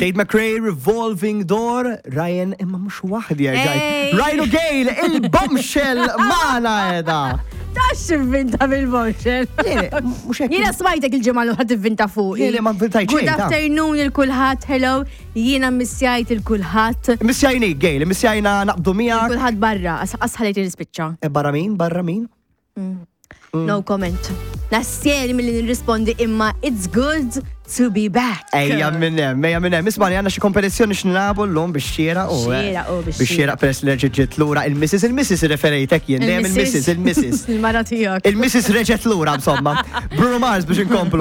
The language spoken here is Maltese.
Tate McRae, Revolving Door, Ryan, imma mux waħdi għarġajt. Ryan O'Gale, il-bombshell mana edha. Tax inventa bil-bombshell. Jiena smajtek il-ġimgħa l ħadd ivvinta fuq. Jiena ma nvintajt xejn. Good afternoon il-kulħadd, hello. Jiena missjajt il-kulħadd. Missjajni, Gale, missjajna naqbdu miegħek. Kulħadd barra, asħalejt il-spiċċa. Barra min? Barra min? No comment. Nassieri mill-li nirrispondi imma it's good to be back. Ejja minnem. Ismani għanna xie kompetizzjoni x'nilabu l-lum biex xiera u. Biex xiera peress li reġġet l-ura. Il-Mrs. referejtek jien. Il-Mrs. Il-mara tijak. Il-Mrs. reġġet l-ura, insomma. Bruno Mars biex inkomplu.